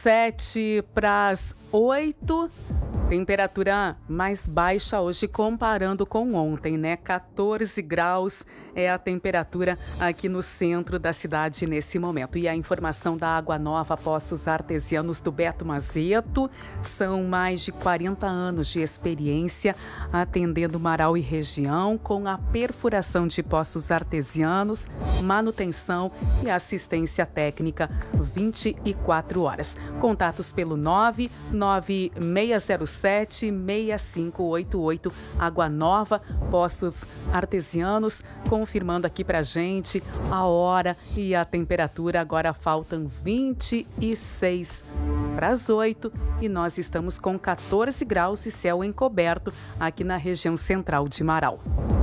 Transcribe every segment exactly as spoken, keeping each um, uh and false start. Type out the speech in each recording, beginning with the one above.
Sete para as oito. Temperatura mais baixa hoje comparando com ontem, né? quatorze graus é a temperatura aqui no centro da cidade nesse momento. E a informação da Água Nova Poços Artesianos do Beto Mazeto. São mais de quarenta anos de experiência atendendo Marau e região com a perfuração de poços artesianos, manutenção e assistência técnica vinte e quatro horas. Contatos pelo nove nove seis zero sete seis cinco oito oito. Água Nova Poços Artesianos, confirmando aqui pra gente a hora e a temperatura. Agora faltam vinte e seis para as oito e nós estamos com quatorze graus e céu encoberto aqui na região central de Marau.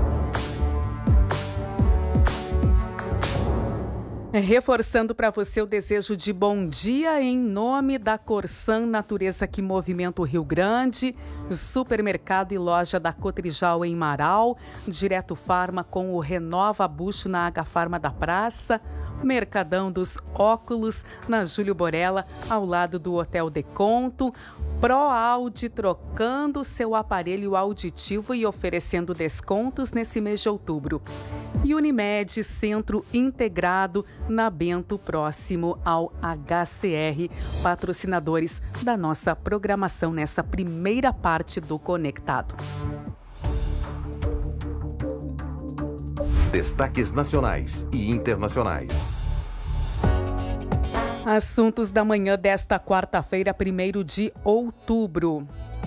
Reforçando para você o desejo de bom dia em nome da Corsan Natureza que movimenta o Rio Grande, supermercado e loja da Cotrijal em Marau, Direto Farma com o Renova Bucho na H Farma da Praça, Mercadão dos Óculos na Júlio Borella, ao lado do Hotel Deconto, ProAudio trocando seu aparelho auditivo e oferecendo descontos nesse mês de outubro. E Unimed Centro Integrado na Bento, próximo ao H C R, patrocinadores da nossa programação nessa primeira parte do Conectado. Destaques nacionais e internacionais. Assuntos da manhã desta quarta-feira, primeiro de outubro.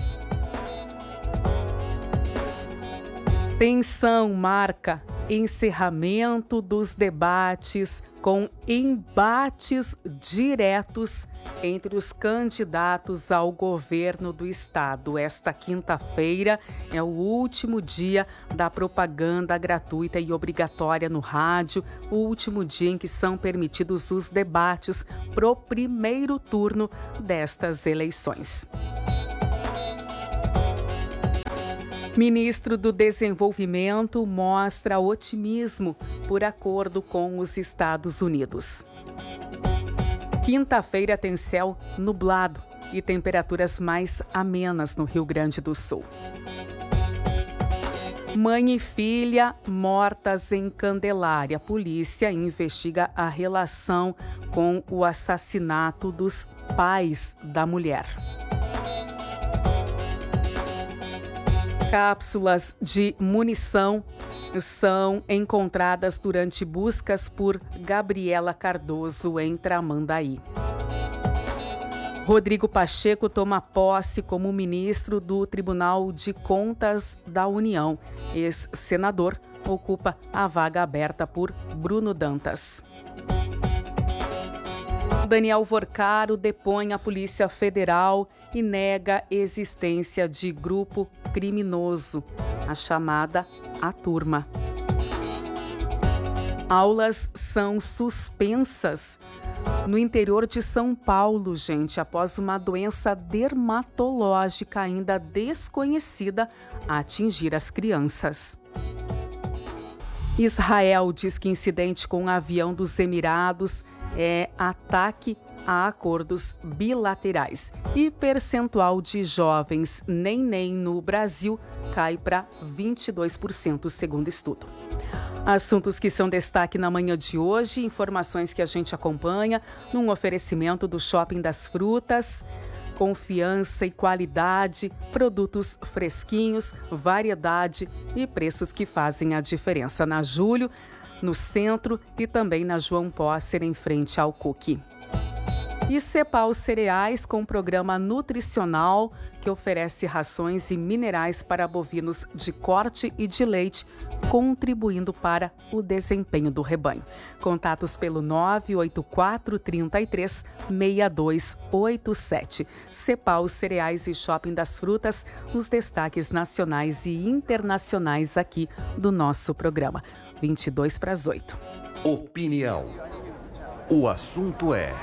Tensão marca encerramento dos debates com embates diretos entre os candidatos ao governo do estado. Esta quinta-feira é o último dia da propaganda gratuita e obrigatória no rádio, o último dia em que são permitidos os debates pro primeiro turno destas eleições. Ministro do Desenvolvimento mostra otimismo por acordo com os Estados Unidos. Quinta-feira tem céu nublado e temperaturas mais amenas no Rio Grande do Sul. Mãe e filha mortas em Candelária. A polícia investiga a relação com o assassinato dos pais da mulher. Cápsulas de munição são encontradas durante buscas por Gabriela Cardoso em Tramandaí. Rodrigo Pacheco toma posse como ministro do Tribunal de Contas da União. Ex-senador ocupa a vaga aberta por Bruno Dantas. Daniel Vorcaro depõe a Polícia Federal e nega existência de grupo criminoso, a chamada A Turma. Aulas são suspensas no interior de São Paulo, gente, após uma doença dermatológica ainda desconhecida atingir as crianças. Israel diz que incidente com o avião dos Emirados é ataque a acordos bilaterais. E percentual de jovens nem-nem no Brasil cai para vinte e dois por cento, segundo estudo. Assuntos que são destaque na manhã de hoje, informações que a gente acompanha num oferecimento do Shopping das Frutas. Confiança e qualidade, produtos fresquinhos, variedade e preços que fazem a diferença na Júlio, no centro e também na João Pósser, em frente ao Cook. E Cepal Cereais, com programa nutricional que oferece rações e minerais para bovinos de corte e de leite, contribuindo para o desempenho do rebanho. Contatos pelo nove oito quatro, três três, seis dois oito sete. Cepal Cereais e Shopping das Frutas, os destaques nacionais e internacionais aqui do nosso programa. vinte e dois para as oito. Opinião. O assunto é...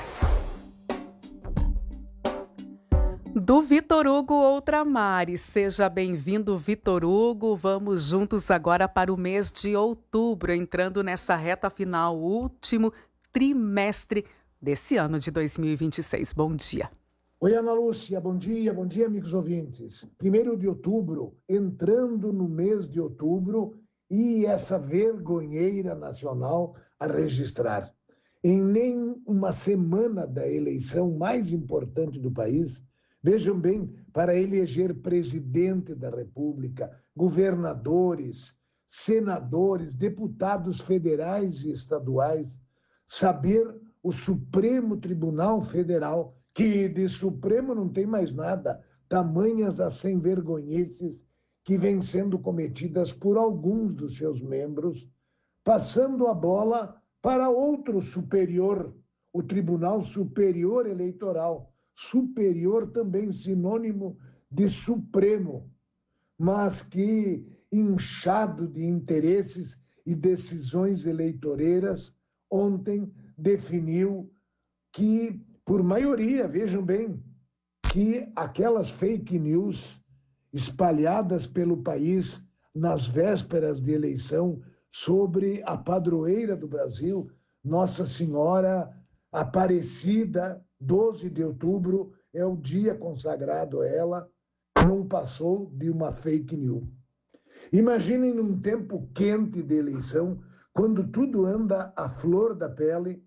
Do Vitor Hugo Outramari. Seja bem-vindo, Vitor Hugo. Vamos juntos agora para o mês de outubro, entrando nessa reta final, último trimestre desse ano de dois mil e vinte e seis. Bom dia. Oi, Ana Lúcia, bom dia, bom dia, amigos ouvintes. Primeiro de outubro, entrando no mês de outubro, e essa vergonheira nacional a registrar. Em nem uma semana da eleição mais importante do país, vejam bem, para eleger presidente da República, governadores, senadores, deputados federais e estaduais, saber o Supremo Tribunal Federal, que de Supremo não tem mais nada, tamanhas as sem-vergonhices que vêm sendo cometidas por alguns dos seus membros, passando a bola para outro superior, o Tribunal Superior Eleitoral, superior também sinônimo de Supremo, mas que, inchado de interesses e decisões eleitoreiras, ontem definiu que, por maioria, vejam bem, que aquelas fake news espalhadas pelo país nas vésperas de eleição sobre a padroeira do Brasil, Nossa Senhora Aparecida, doze de outubro, é o dia consagrado a ela, não passou de uma fake news. Imaginem num tempo quente de eleição, quando tudo anda à flor da pele,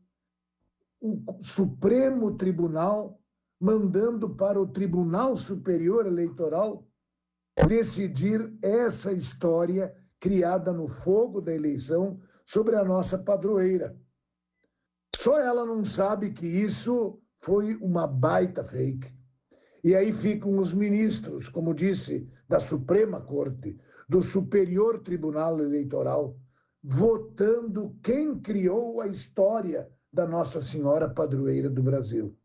o Supremo Tribunal mandando para o Tribunal Superior Eleitoral decidir essa história criada no fogo da eleição sobre a nossa padroeira. Só ela não sabe que isso foi uma baita fake. E aí ficam os ministros, como disse, da Suprema Corte, do Superior Tribunal Eleitoral, votando quem criou a história da Nossa Senhora Padroeira do Brasil.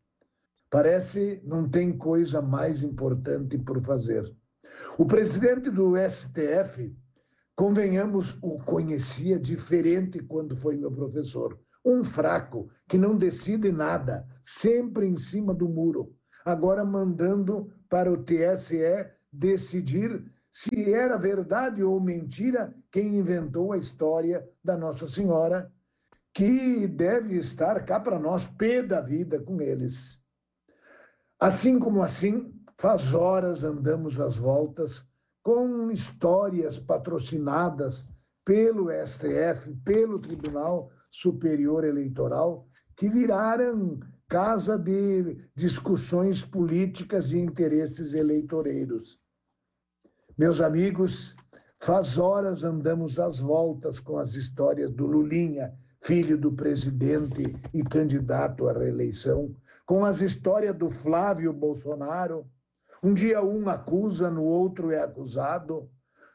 Parece não tem coisa mais importante por fazer. O presidente do S T F, convenhamos, o conhecia diferente quando foi meu professor. Um fraco que não decide nada, sempre em cima do muro. Agora mandando para o T S E decidir se era verdade ou mentira quem inventou a história da Nossa Senhora, que deve estar cá para nós, pé da vida com eles. Assim como assim, faz horas andamos às voltas com histórias patrocinadas pelo S T F, pelo Tribunal Superior Eleitoral, que viraram casa de discussões políticas e interesses eleitoreiros. Meus amigos, faz horas andamos às voltas com as histórias do Lulinha, filho do presidente e candidato à reeleição, com as histórias do Flávio Bolsonaro. Um dia um acusa, no outro é acusado,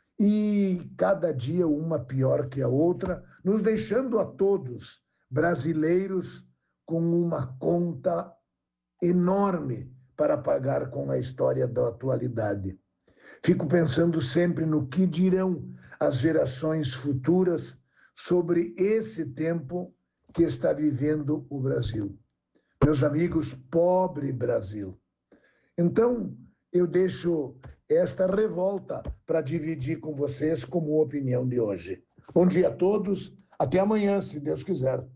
e cada dia uma pior que a outra, nos deixando a todos, brasileiros, com uma conta enorme para pagar com a história da atualidade. Fico pensando sempre no que dirão as gerações futuras sobre esse tempo que está vivendo o Brasil. Meus amigos, pobre Brasil. Então, eu deixo esta revolta para dividir com vocês como opinião de hoje. Bom dia a todos, até amanhã, se Deus quiser.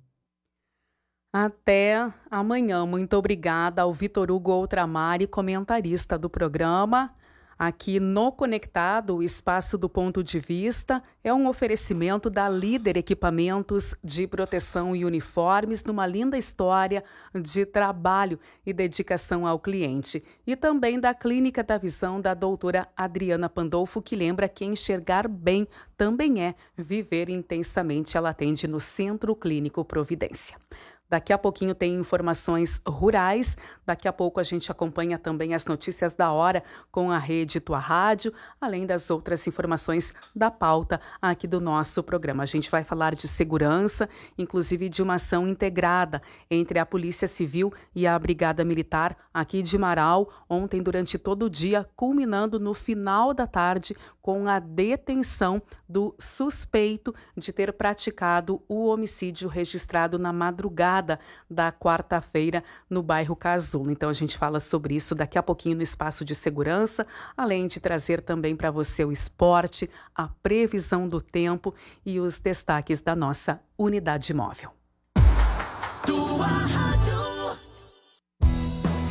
Até amanhã. Muito obrigada ao Vitor Hugo Outramari, comentarista do programa. Aqui no Conectado, o Espaço do Ponto de Vista é um oferecimento da Líder Equipamentos de Proteção e Uniformes, numa linda história de trabalho e dedicação ao cliente. E também da Clínica da Visão da doutora Adriana Pandolfo, que lembra que enxergar bem também é viver intensamente. Ela atende no Centro Clínico Providência. Daqui a pouquinho tem informações rurais, daqui a pouco a gente acompanha também as notícias da hora com a Rede Tua Rádio, além das outras informações da pauta aqui do nosso programa. A gente vai falar de segurança, inclusive de uma ação integrada entre a Polícia Civil e a Brigada Militar aqui de Marau, ontem durante todo o dia, culminando no final da tarde com a detenção do suspeito de ter praticado o homicídio registrado na madrugada da quarta-feira no bairro Casulo. Então a gente fala sobre isso daqui a pouquinho no Espaço de Segurança, além de trazer também para você o esporte, a previsão do tempo e os destaques da nossa unidade móvel. Tua Rádio.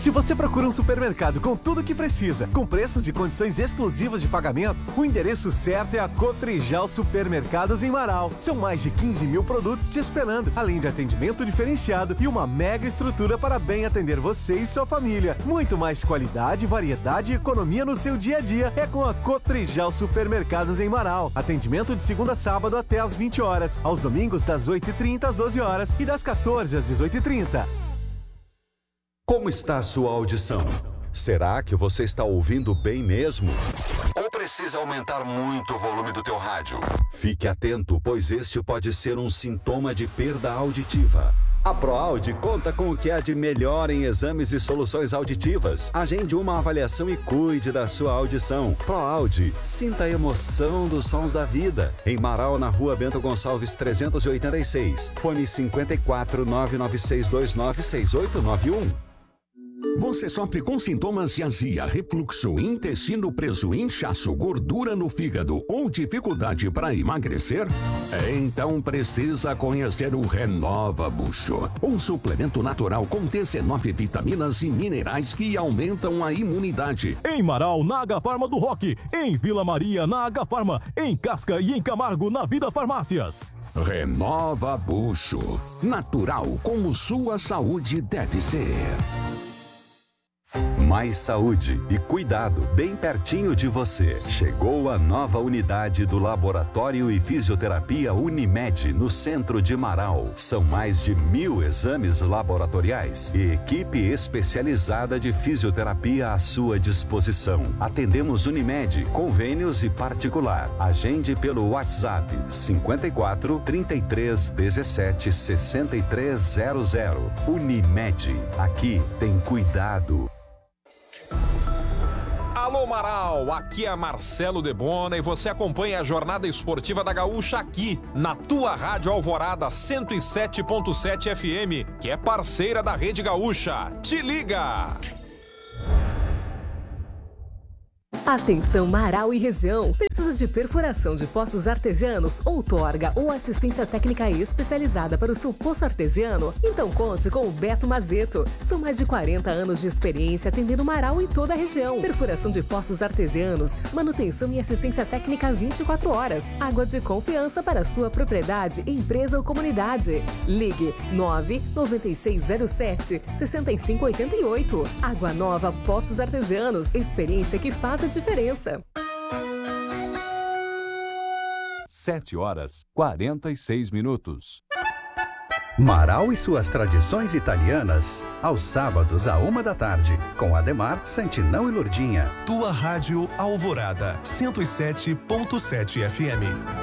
Se você procura um supermercado com tudo o que precisa, com preços e condições exclusivas de pagamento, o endereço certo é a Cotrijal Supermercados em Marau. São mais de quinze mil produtos te esperando, além de atendimento diferenciado e uma mega estrutura para bem atender você e sua família. Muito mais qualidade, variedade e economia no seu dia a dia é com a Cotrijal Supermercados em Marau. Atendimento de segunda a sábado até às vinte horas, aos domingos das oito e trinta às doze horas e das quatorze às dezoito e trinta. Como está a sua audição? Será que você está ouvindo bem mesmo? Ou precisa aumentar muito o volume do teu rádio? Fique atento, pois este pode ser um sintoma de perda auditiva. A ProAudio conta com o que há de melhor em exames e soluções auditivas. Agende uma avaliação e cuide da sua audição. ProAudio, sinta a emoção dos sons da vida. Em Marau, na rua Bento Gonçalves trezentos e oitenta e seis. Fone cinquenta e quatro, nove nove seis dois nove seis oito nove um. Você sofre com sintomas de azia, refluxo, intestino preso, inchaço, gordura no fígado ou dificuldade para emagrecer? Então precisa conhecer o Renova Bucho, um suplemento natural com dezenove vitaminas e minerais que aumentam a imunidade. Em Marau, na Agafarma do Roque. Em Vila Maria, na Agafarma. Em Casca e em Camargo, na Vida Farmácias. Renova Bucho, natural como sua saúde deve ser. Mais saúde e cuidado bem pertinho de você. Chegou a nova unidade do Laboratório e Fisioterapia Unimed no centro de Marau. São mais de mil exames laboratoriais e equipe especializada de fisioterapia à sua disposição. Atendemos Unimed, convênios e particular. Agende pelo WhatsApp cinquenta e quatro, trinta e três, dezessete, sessenta e três zero zero. Unimed, aqui tem cuidado. Alô Marau, aqui é Marcelo Debona e você acompanha a jornada esportiva da Gaúcha aqui, na tua Rádio Alvorada cento e sete ponto sete F M, que é parceira da Rede Gaúcha. Te liga! Atenção Marau e região. Precisa de perfuração de poços artesianos, outorga ou assistência técnica especializada para o seu poço artesiano? Então conte com o Beto Mazeto. São mais de quarenta anos de experiência atendendo Marau e toda a região. Perfuração de poços artesianos, manutenção e assistência técnica vinte e quatro horas. Água de confiança para a sua propriedade, empresa ou comunidade. Ligue nove nove seis zero sete, seis cinco oito oito. Água Nova Poços Artesianos. Experiência que faz a diferença. sete horas, quarenta e seis minutos. Marau e suas tradições italianas, aos sábados à uma da tarde, com Ademar, Santinão e Lourdinha. Tua Rádio Alvorada, cento e sete ponto sete F M.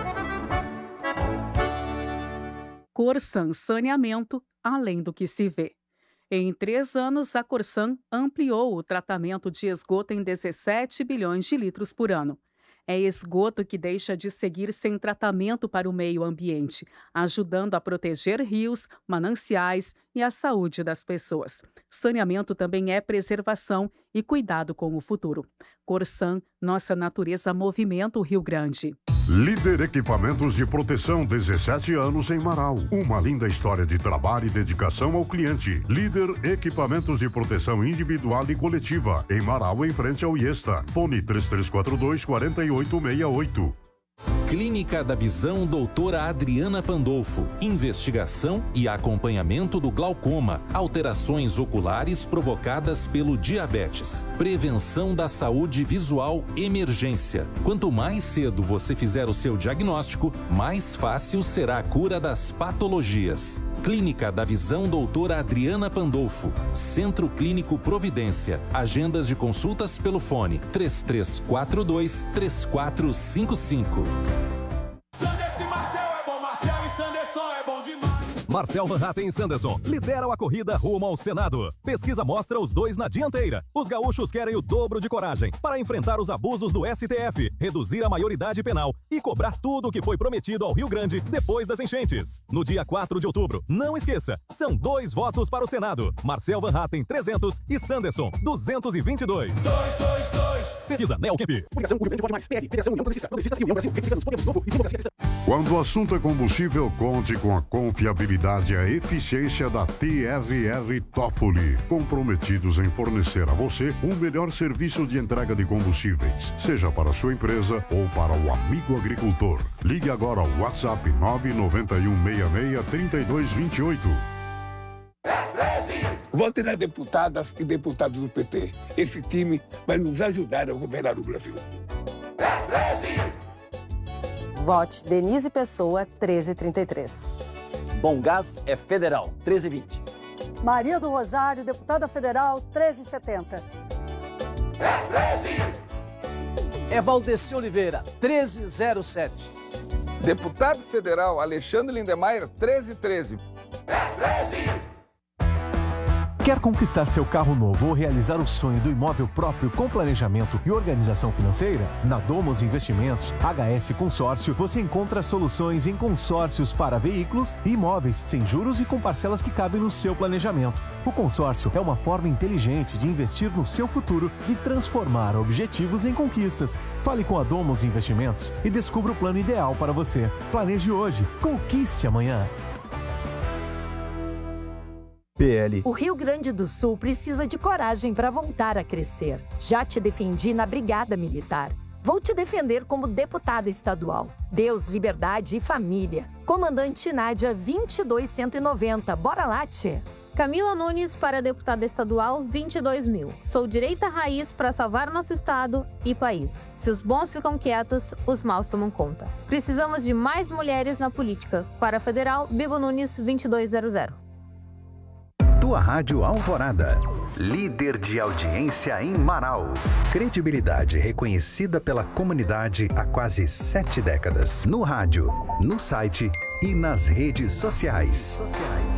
Corsan Saneamento, além do que se vê. Em três anos, a Corsan ampliou o tratamento de esgoto em dezessete bilhões de litros por ano. É esgoto que deixa de seguir sem tratamento para o meio ambiente, ajudando a proteger rios, mananciais e a saúde das pessoas. Saneamento também é preservação e cuidado com o futuro. Corsan, nossa natureza movimenta o Rio Grande. Líder Equipamentos de Proteção, dezessete anos em Marau. Uma linda história de trabalho e dedicação ao cliente. Líder Equipamentos de Proteção Individual e Coletiva. Em Marau, em frente ao Iesta. Fone três três quatro dois, quatro oito seis oito. Clínica da Visão doutora Adriana Pandolfo. Investigação e acompanhamento do glaucoma, alterações oculares provocadas pelo diabetes, prevenção da saúde visual, emergência. Quanto mais cedo você fizer o seu diagnóstico, mais fácil será a cura das patologias. Clínica da Visão doutora Adriana Pandolfo. Centro Clínico Providência. Agendas de consultas pelo fone três três quatro dois, três quatro cinco cinco. Marcel Van Hatten e Sanderson lideram a corrida rumo ao Senado. Pesquisa mostra os dois na dianteira. Os gaúchos querem o dobro de coragem para enfrentar os abusos do S T F, reduzir a maioridade penal e cobrar tudo o que foi prometido ao Rio Grande depois das enchentes. No dia quatro de outubro, não esqueça, são dois votos para o Senado. Marcel Van Hatten, trezentos e Sanderson, duzentos e vinte e dois. dois, dois, dois. Pesquisa Neocamp. Publicação Rio Grande Pode Mais, P L, Federação União Progressista, Progressistas e União Brasil, Republicanos, Podemos Novo e Democracia Cristã. Quando o assunto é combustível, conte com a confiabilidade e a eficiência da T R R Toffoli, comprometidos em fornecer a você o melhor serviço de entrega de combustíveis, seja para a sua empresa ou para o amigo agricultor. Ligue agora ao WhatsApp nove nove um seis seis três dois dois oito. Vote nas deputadas e deputados do P T. Esse time vai nos ajudar a governar o Brasil. Vote Denise Pessoa, treze trinta e três. Bom Gás é federal, treze vinte. Maria do Rosário, deputada federal, treze setenta. É Valdeci Oliveira, treze zero sete. Deputado federal Alexandre Lindemeyer, treze treze. Quer conquistar seu carro novo ou realizar o sonho do imóvel próprio com planejamento e organização financeira? Na Domos Investimentos, H S Consórcio, você encontra soluções em consórcios para veículos e imóveis, sem juros e com parcelas que cabem no seu planejamento. O consórcio é uma forma inteligente de investir no seu futuro e transformar objetivos em conquistas. Fale com a Domos Investimentos e descubra o plano ideal para você. Planeje hoje, conquiste amanhã. P L. O Rio Grande do Sul precisa de coragem para voltar a crescer. Já te defendi na Brigada Militar. Vou te defender como deputada estadual. Deus, liberdade e família. Comandante Nádia vinte e dois cento e noventa. Bora lá, tchê. Camila Nunes para deputada estadual vinte e dois mil. Sou direita raiz para salvar nosso estado e país. Se os bons ficam quietos, os maus tomam conta. Precisamos de mais mulheres na política. Para a federal, Bibo Nunes vinte e dois zero zero. Tua Rádio Alvorada. Líder de audiência em Marau. Credibilidade reconhecida pela comunidade há quase sete décadas. No rádio, no site e nas redes sociais.